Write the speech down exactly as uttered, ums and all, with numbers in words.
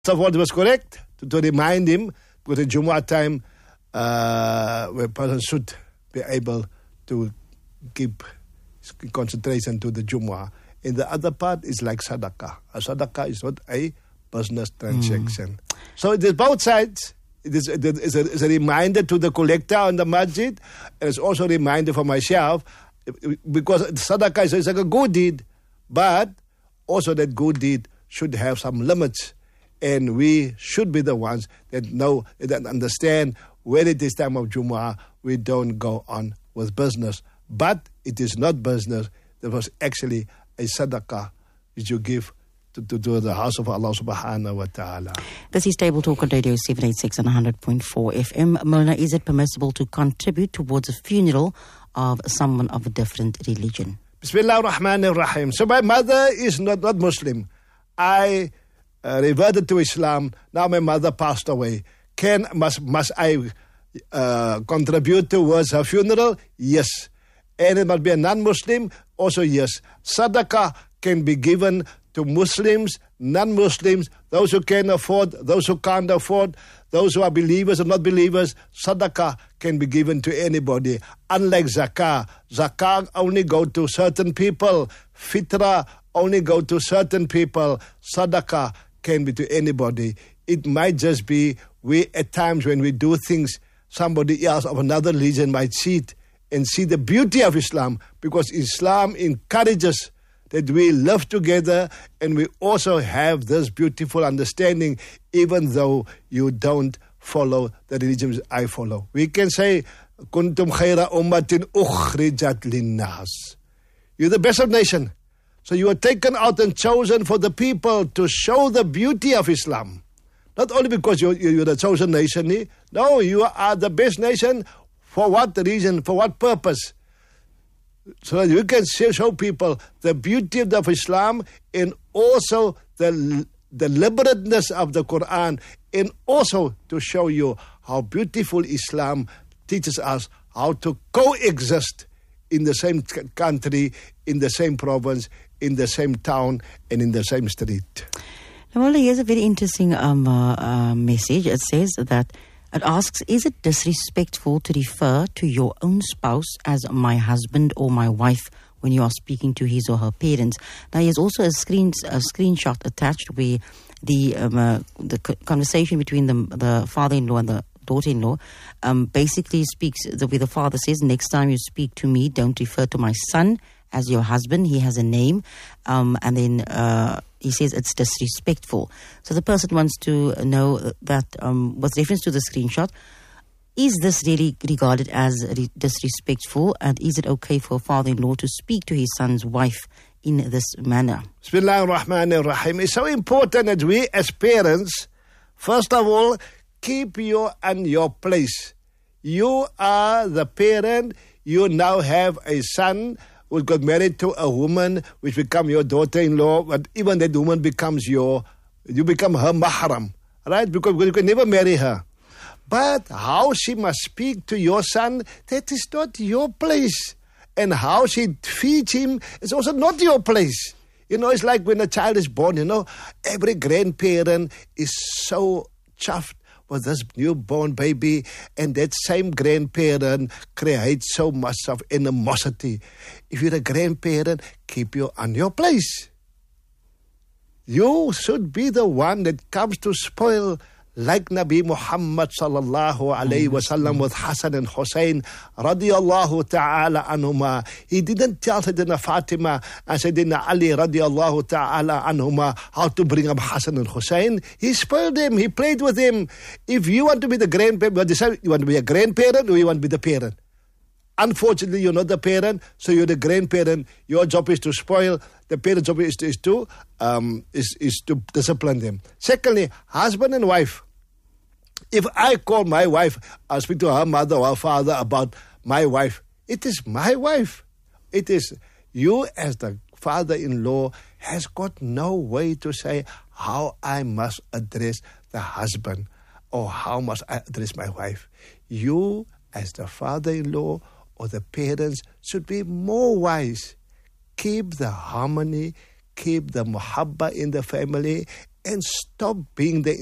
of what was correct, to, to remind him, because in Jumu'ah time, uh, where a person should be able to keep concentration to the Jumu'ah. And the other part is like sadaqah. A sadaqah is not a business transaction. Mm. So it is both sides. It is, it is, a, it is a reminder to the collector on the masjid, and it's also a reminder for myself, because sadaqah is, is like a good deed, but also that good deed should have some limits. And we should be the ones that know, that understand when it is time of Jumu'ah, we don't go on with business. But it is not business. There was actually a sadaqah which you give to, to, to the house of Allah subhanahu wa ta'ala. This is Table Talk on Radio seven eighty-six and one hundred point four F M. Mona, is it permissible to contribute towards a funeral of someone of a different religion? Bismillah ar-Rahman ar-Rahim. So my mother is not, not Muslim. I uh, reverted to Islam. Now my mother passed away. Can Must, must I uh, contribute towards her funeral? Yes. And it must be a non-Muslim? Also yes. Sadaqah can be given to Muslims, non-Muslims, those who can afford, those who can't afford, those who are believers or not believers. Sadaqah can be given to anybody. Unlike zakah, zakah only go to certain people. Fitrah only go to certain people. Sadaqah can be to anybody. It might just be, we at times when we do things, somebody else of another religion might see it and see the beauty of Islam, because Islam encourages that we live together and we also have this beautiful understanding, even though you don't follow the religions I follow. We can say, Kuntum khayra ummatin ukhrijat linnas. You're the best of nation. So you are taken out and chosen for the people to show the beauty of Islam. Not only because you're, you're the chosen nation. No, you are the best nation. For what reason? For what purpose? So that you can show people the beauty of Islam, and also the deliberateness of the Quran, and also to show you how beautiful Islam teaches us how to coexist in the same country, in the same province, in the same town, and in the same street. Well, here's a very interesting um, uh, uh, message. It says that, it asks, is it disrespectful to refer to your own spouse as my husband or my wife when you are speaking to his or her parents? Now, there's also a screen a screenshot attached where the um, uh, the conversation between the, the father-in-law and the daughter-in-law um, basically speaks, the way the father says, next time you speak to me, don't refer to my son as your husband. He has a name. Um, and then uh, he says it's disrespectful. So the person wants to know that, um, with reference to the screenshot, is this really regarded as re- disrespectful, and is it okay for a father-in-law to speak to his son's wife in this manner? Bismillah ar-Rahman ar-Rahim. It's so important that we as parents, first of all, keep you on your place. You are the parent. You now have a son who got married to a woman which become your daughter-in-law, but even that woman becomes your, you become her mahram, right? Because you can never marry her. But how she must speak to your son, that is not your place. And how she feeds him is also not your place. You know, it's like when a child is born, you know, every grandparent is so chuffed with this newborn baby, and that same grandparent creates so much of animosity. If you're a grandparent, keep you on your place. You should be the one that comes to spoil, like Nabi Muhammad sallallahu alayhi wa sallam with Hassan and Hussein radiyallahu ta'ala anhuma. He didn't tell Sayyidina Fatima and Sayyidina Ali radiyallahu ta'ala anhuma how to bring up Hassan and Hussein. He spoiled them. He played with them. If you want to be the grandparent, you want to be a grandparent or you want to be the parent? Unfortunately, you're not the parent, so you're the grandparent. Your job is to spoil. The parent's job is to, is to, um, is, is to discipline them. Secondly, husband and wife. If I call my wife, I speak to her mother or her father about my wife, it is my wife. It is you as the father-in-law has got no way to say how I must address the husband or how must I address my wife. You as the father-in-law or the parents should be more wise. Keep the harmony, keep the muhabba in the family, and stop being the